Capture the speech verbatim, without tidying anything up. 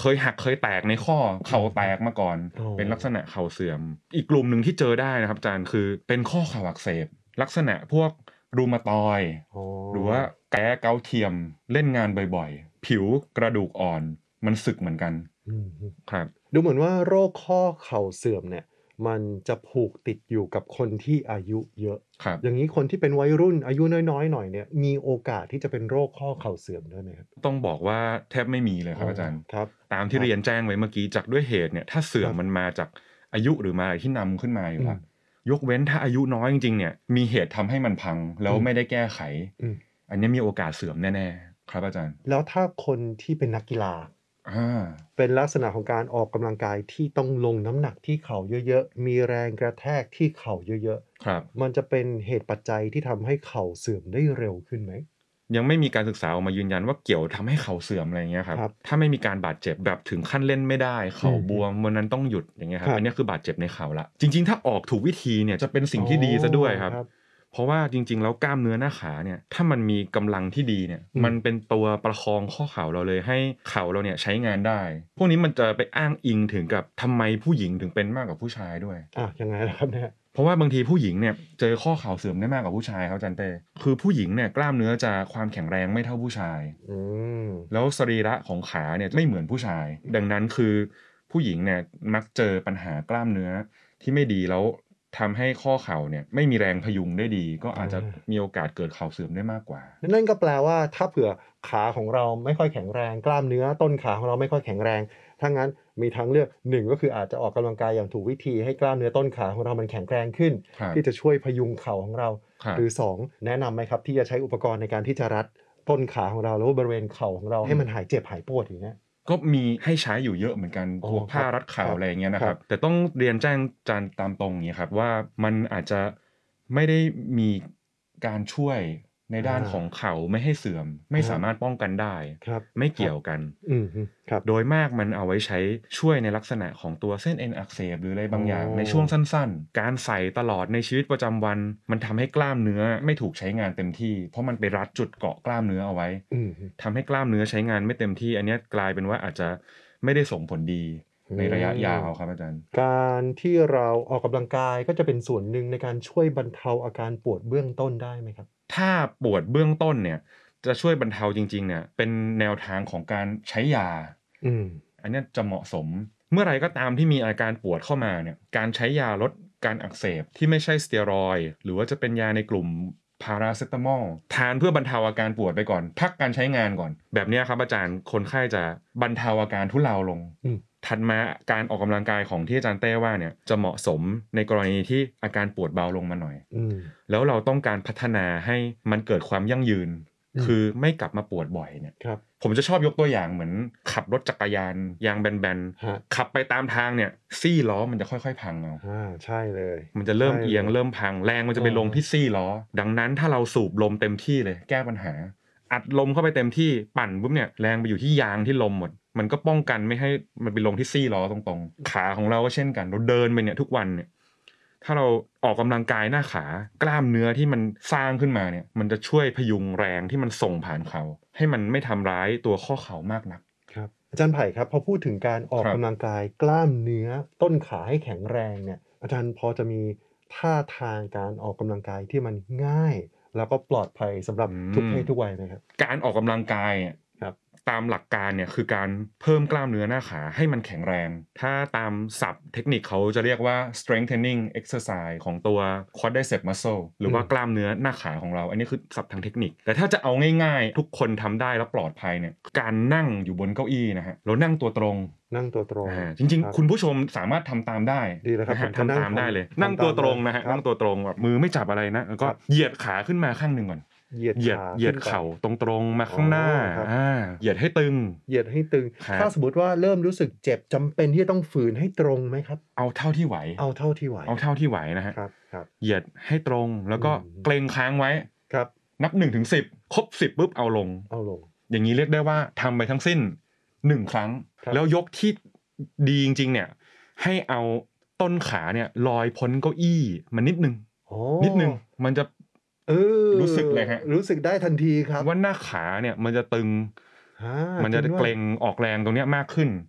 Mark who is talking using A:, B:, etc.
A: เคยหักเคยแตกในข้อเข่าแตกมาก่อนเป็นลักษณะเข่าเสื่อมอีกกลุ่มนึงที่เจอได้นะครับอาจารย์คือเป็นข้อเข่าอักเสบลักษณะพวกรูมาตอยด์หรือว่าแก้เกาเทียมเล่นงานบ่อยๆผิวกระดูกอ่อนมันสึกเหมือนกันครับ
B: ดูเหมือนว่าโรคข้อเข่าเสื่อมเนี่ยมันจะผูกติดอยู่กับคนที่อายุเยอะอย่างนี้คนที่เป็นวัยรุ่นอายุน้อยๆหน่อยเนี่ยมีโอกาสที่จะเป็นโรคข้อเข่าเสื่อมด้วยไหมครับ
A: ต้องบอกว่าแทบไม่มีเลยครับอาจารย์
B: ครับ
A: ตามที่เรียนแจ้งไว้เมื่อกี้จากด้วยเหตุเนี่ยถ้าเสื่อมมันมาจากอายุหรือมาอะไรที่นำขึ้นมาอยู่แล้วยกเว้นถ้าอายุน้อยจริงๆเนี่ยมีเหตุทำให้มันพังแล้วไม่ได้แก้ไขอันนี้มีโอกาสเสื่อมแน่ๆครับอาจารย์
B: แล้วถ้าคนที่เป็นนักกีฬาเป็นลักษณะของการออกกำลังกายที่ต้องลงน้ำหนักที่เข่าเยอะๆมีแรงกระแทกที่เข่าเยอะๆมันจะเป็นเหตุปัจจัยที่ทำให้เข่าเสื่อมได้เร็วขึ้นไหม
A: ยังไม่มีการศึกษาออกมายืนยันว่าเกี่ยวทำให้เข่าเสื่อมอะไรเงี้ยครับถ้าไม่มีการบาดเจ็บแบบถึงขั้นเล่นไม่ได้เข่าบวมวันนั้นต้องหยุดอย่างเงี้ยครับอันนี้คือบาดเจ็บในเข่าละจริงๆถ้าออกถูกวิธีเนี่ยจะเป็นสิ่งที่ดีซะด้วยครับเพราะว่าจริงๆแล้วกล้ามเนื้อหน้าขาเนี่ยถ้ามันมีกำลังที่ดีเนี่ยมันเป็นตัวประคองข้อเข่าเราเลยให้เข่าเราเนี่ยใช้งานได้พวกนี้มันจะไปอ้างอิงถึงกับทำไมผู้หญิงถึงเป็นมากกว่าผู้ชายด้วย
B: อ่ะยังไงล่ะครับเนี่ย
A: เพราะว่าบางทีผู้หญิงเนี่ยเจอข้อเข่าเสื่อมได้มากกว่าผู้ชายครับอาจารย์เต้คือผู้หญิงเนี่ยกล้ามเนื้อจะความแข็งแรงไม่เท่าผู้ชายแล้วสรีระของขาเนี่ยไม่เหมือนผู้ชายดังนั้นคือผู้หญิงเนี่ยมักเจอปัญหากล้ามเนื้อที่ไม่ดีแล้วทำให้ข้อเข่าเนี่ยไม่มีแรงพยุงได้ดีก็อาจจะมีโอกาสเกิดเข่าเสื่อมได้มากกว่า
B: นั่นก็แปลว่าถ้าเผื่อขาของเราไม่ค่อยแข็งแรงกล้ามเนื้อต้นขาของเราไม่ค่อยแข็งแรงถ้างั้นมีทางเลือกหนึ่งก็คืออาจจะออกกำลังกายอย่างถูกวิธีให้กล้ามเนื้อต้นขาของเรามันแข็งแรงขึ้นที่จะช่วยพยุงเข่าของเราหรือสองแนะนำไหมครับที่จะใช้อุปกรณ์ในการที่จะรัดต้นขาของเราหรือว่าบริเวณเข่าของเราให้มันหายเจ็บหายปวดอย่างเงี้ย
A: ก็มีให้ใช้อยู่เยอะเหมือนกันพวกผ้ารัดเข่าอะไรอย่างเงี้ยนะครับแต่ต้องเรียนแจ้งอาจารย์ตามตรงอย่างนี้ครับว่ามันอาจจะไม่ได้มีการช่วยในด้านของเข่าไม่ให้เสื่อมไม่สามารถป้องกันได้ไม่เกี่ยวกันโดยมากมันเอาไว้ใช้ช่วยในลักษณะของตัวเส้นเอ็นอักเสบหรืออะไรบางอย่างในช่วงสั้นๆการใส่ตลอดในชีวิตประจำวันมันทำให้กล้ามเนื้อไม่ถูกใช้งานเต็มที่เพราะมันไปรัดจุดเกาะกล้ามเนื้อเอาไว้ทำให้กล้ามเนื้อใช้งานไม่เต็มที่อันนี้กลายเป็นว่าอาจจะไม่ได้ส่งผลดีในระยะยาวครับอาจารย์
B: การที่เราออกกำลังกายก็จะเป็นส่วนหนึ่งในการช่วยบรรเทาอาการปวดเบื้องต้นได้ไหมครับ
A: ถ้าปวดเบื้องต้นเนี่ยจะช่วยบรรเทาจริงๆเนี่ยเป็นแนวทางของการใช้ยาอันนี้จะเหมาะสมเมื่อไรก็ตามที่มีอาการปวดเข้ามาเนี่ยการใช้ยาลดการอักเสบที่ไม่ใช่สเตียรอยด์หรือว่าจะเป็นยาในกลุ่มพาราเซตามอลทานเพื่อบรรเทาอาการปวดไปก่อนพักการใช้งานก่อนแบบนี้ครับอาจารย์คนไข้จะบรรเทาอาการทุเลาลงถัดมาการออกกำลังกายของที่อาจารย์เต้ว่าเนี่ยจะเหมาะสมในกรณีที่อาการปวดเบาลงมาหน่อยแล้วเราต้องการพัฒนาให้มันเกิดความยั่งยืนคือไม่กลับมาปวดบ่อยเนี่ยผมจะชอบยกตัวอย่างเหมือนขับรถจักรยานยางแบนๆขับไปตามทางเนี่ยซี่ล้อมันจะค่อยๆพังเอา
B: ใช่เลย
A: มันจะเริ่มเอียงเริ่มพังแรงมันจะไปลงที่ซี่ล้อดังนั้นถ้าเราสูบลมเต็มที่เลยแก้ปัญหาอัดลมเข้าไปเต็มที่ปั่นปุ๊บเนี่ยแรงไปอยู่ที่ยางที่ลมหมดมันก็ป้องกันไม่ให้มันไปลงที่ซี่ล้อตรงๆขาของเราก็เช่นกันเราเดินไปเนี่ยทุกวันเนี่ยถ้าเราออกกำลังกายหน้าขากล้ามเนื้อที่มันสร้างขึ้นมาเนี่ยมันจะช่วยพยุงแรงที่มันส่งผ่านเขาให้มันไม่ทำร้ายตัวข้อเข่ามากนัก
B: ครับอาจารย์ไผ่ครับพอพูดถึงการออกกำลังกายกล้ามเนื้อต้นขาให้แข็งแรงเนี่ยอาจารย์พอจะมีท่าทางการออกกำลังกายที่มันง่ายแล้วก็ปลอดภัยสำหรับทุกเพศทุกวัยไหมครับ
A: การออกกำลังกายตามหลักการเนี่ยคือการเพิ่มกล้ามเนื้อหน้าขาให้มันแข็งแรงถ้าตามศัพท์เทคนิคเขาจะเรียกว่า strengthening exercise ของตัว quadricep muscle หรือว่ากล้ามเนื้อหน้าขาของเราอันนี้คือศัพท์ทางเทคนิคแต่ถ้าจะเอาง่ายๆทุกคนทำได้แล้วปลอดภัยเนี่ยการนั่งอยู่บนเก้าอี้นะฮะเรานั่งตัวตรง
B: นั่งตัวตรง
A: จริงๆคุณผู้ชมสามารถทำตามได้
B: ดีเลยครับ
A: ทำตามได้เลยนั่งตัวตรงนะฮะนั่งตัวตรงแบบมือไม่จับอะไรนะแล้วก็เหยียดขาขึ้นมาข้างนึงก่อน
B: เหยียด
A: เหยียดเหยียดเข่าตรงๆมาข้างหน้าอ่าเหยียดให้ตึง
B: เหยียดให้ตึงถ้าสมมุติว่าเริ่มรู้สึกเจ็บจำเป็นที่จะต้องฝืนให้ตรงไหมครับ
A: เอาเท่าที่ไหว
B: เอาเท่าที่ไหว
A: เอาเท่าที่ไหวนะฮะ
B: ครับครับ
A: เหยียดให้ตรงแล้วก็เกรงค้างไว้
B: ครับ
A: นับหนึ่งถึงสิบครบสิบปุ๊บเอาลง
B: เอาลง
A: อย่างนี้เรียกได้ว่าทำไปทั้งสิ้นหนึ่งครั้งแล้วยกที่ดีจริงๆเนี่ยให้เอาต้นขาเนี่ยลอยพ้นเก้าอี้มานิดนึงนิดนึงมันจะ
B: เออ
A: รู้สึกเลยฮะ
B: รู้สึกได้ทันทีครับ
A: ว่าหน้าขาเนี่ยมันจะตึงมันจะเกร็งออกแรงตรงนี้มากขึ้น